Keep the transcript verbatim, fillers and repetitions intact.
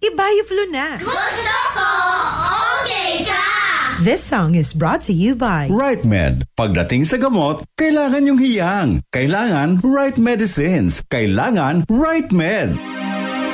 i-Bioflu na. Gusto ko! Okay ka! This song is brought to you by Right Med. Pagdating sa gamot, kailangan yung hiyang. Kailangan right medicines. Kailangan Right Med.